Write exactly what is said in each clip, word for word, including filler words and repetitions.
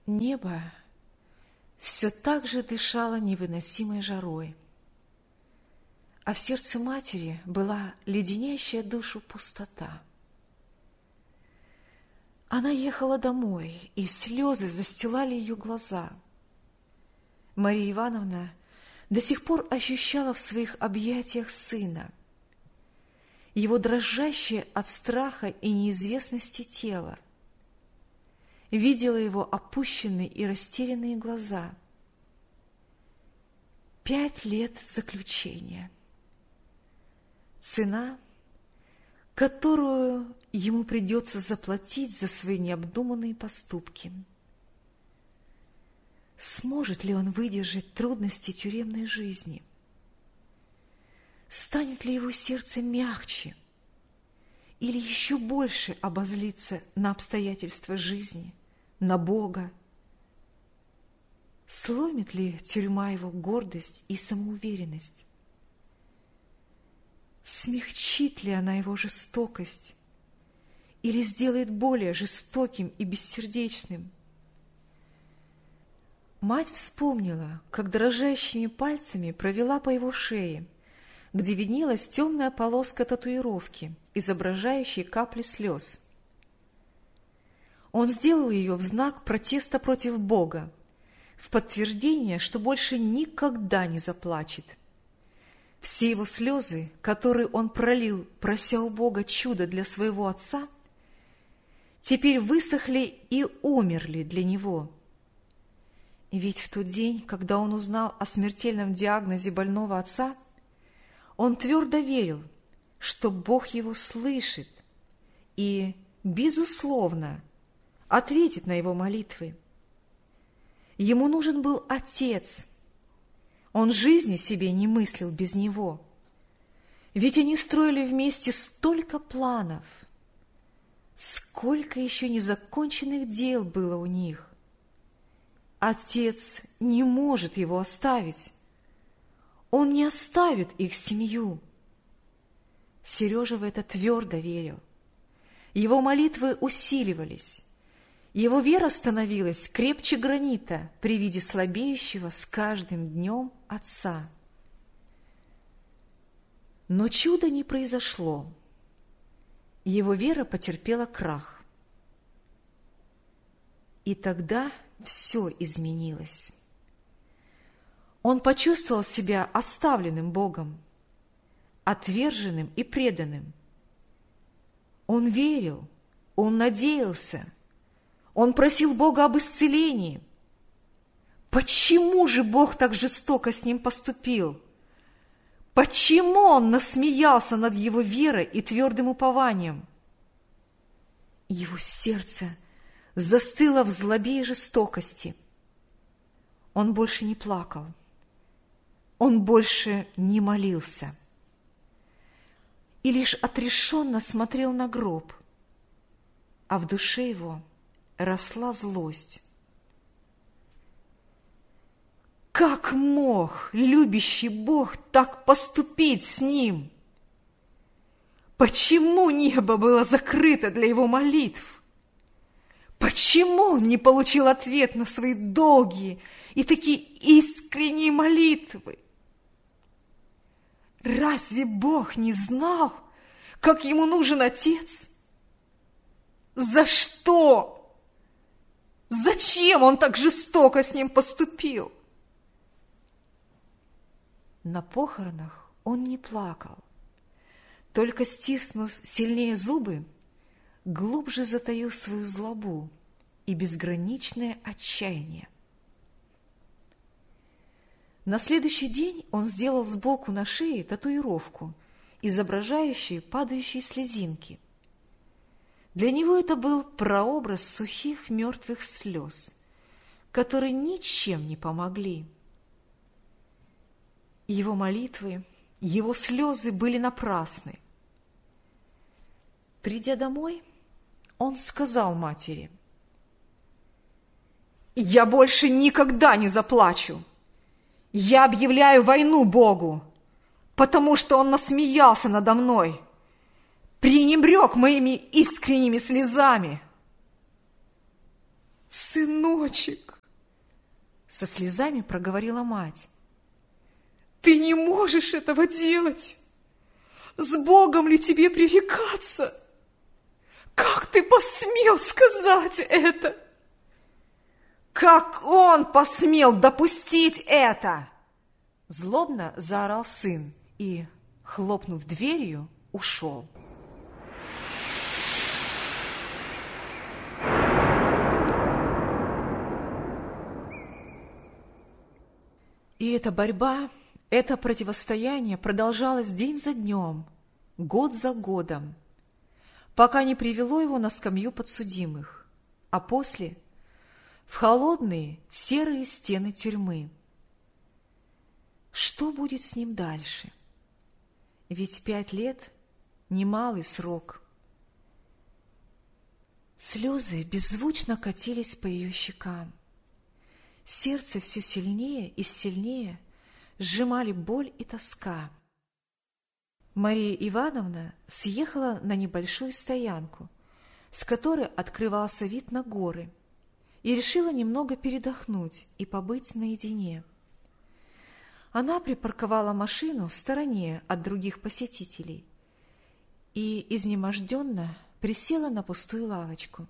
Небо все так же дышало невыносимой жарой, а в сердце матери была леденящая душу пустота. Она ехала домой, и слезы застилали ее глаза. Мария Ивановна до сих пор ощущала в своих объятиях сына, его дрожащее от страха и неизвестности тело, видела его опущенные и растерянные глаза. Пять лет заключения. Цена, которую ему придется заплатить за свои необдуманные поступки. Сможет ли он выдержать трудности тюремной жизни? Станет ли его сердце мягче или еще больше обозлиться на обстоятельства жизни, на Бога? Сломит ли тюрьма его гордость и самоуверенность? Смягчит ли она его жестокость или сделает более жестоким и бессердечным? Мать вспомнила, как дрожащими пальцами провела по его шее, где виднелась темная полоска татуировки, изображающей капли слез. Он сделал ее в знак протеста против Бога, в подтверждение, что больше никогда не заплачет. Все его слезы, которые он пролил, прося у Бога чуда для своего отца, теперь высохли и умерли для него. Ведь в тот день, когда он узнал о смертельном диагнозе больного отца, он твердо верил, что Бог его слышит и, безусловно, ответит на его молитвы. Ему нужен был отец. Он жизни себе не мыслил без него. Ведь они строили вместе столько планов. Сколько еще незаконченных дел было у них. Отец не может его оставить. Он не оставит их семью. Сережа в это твердо верил. Его молитвы усиливались. Его вера становилась крепче гранита при виде слабеющего с каждым днем отца. Но чуда не произошло. Его вера потерпела крах. И тогда все изменилось. Он почувствовал себя оставленным Богом, отверженным и преданным. Он верил, он надеялся, он просил Бога об исцелении. Почему же Бог так жестоко с ним поступил? Почему он насмеялся над его верой и твердым упованием? Его сердце застыло в злобе и жестокости. Он больше не плакал. Он больше не молился. И лишь отрешенно смотрел на гроб, а в душе его росла злость. Как мог любящий Бог так поступить с ним? Почему небо было закрыто для его молитв? Почему он не получил ответ на свои долгие и такие искренние молитвы? Разве Бог не знал, как ему нужен отец? За что? Зачем он так жестоко с ним поступил? На похоронах он не плакал, только, стиснув сильнее зубы, глубже затаил свою злобу и безграничное отчаяние. На следующий день он сделал сбоку на шее татуировку, изображающую падающие слезинки. Для него это был прообраз сухих мертвых слез, которые ничем не помогли. Его молитвы, его слезы были напрасны. Придя домой, он сказал матери: «Я больше никогда не заплачу. Я объявляю войну Богу, потому что Он насмеялся надо мной, пренебрег моими искренними слезами». Сын сыночек, со слезами проговорила мать, ты не можешь этого делать. С Богом ли тебе пререкаться? Как ты посмел сказать это? Как он посмел допустить это? Злобно заорал сын и, хлопнув дверью, ушел. И эта борьба, это противостояние продолжалось день за днем, год за годом, пока не привело его на скамью подсудимых, а после – в холодные серые стены тюрьмы. Что будет с ним дальше? Ведь пять лет – немалый срок. Слезы беззвучно катились по ее щекам. Сердце все сильнее и сильнее сжимали боль и тоска. Мария Ивановна съехала на небольшую стоянку, с которой открывался вид на горы, и решила немного передохнуть и побыть наедине. Она припарковала машину в стороне от других посетителей и изнеможденно присела на пустую лавочку.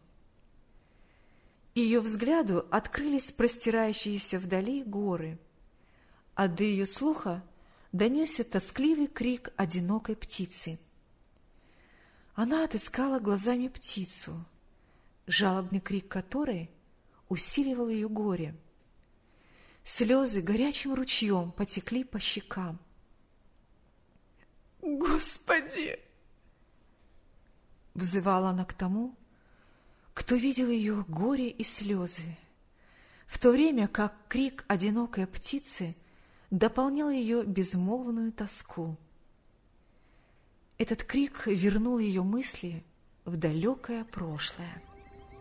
Ее взгляду открылись простирающиеся вдали горы, а до ее слуха донесся тоскливый крик одинокой птицы. Она отыскала глазами птицу, жалобный крик которой усиливал ее горе. Слезы горячим ручьем потекли по щекам. «Господи!» — взывала она к тому, кто видел ее горе и слезы, в то время как крик одинокой птицы дополнял ее безмолвную тоску. Этот крик вернул ее мысли в далекое прошлое.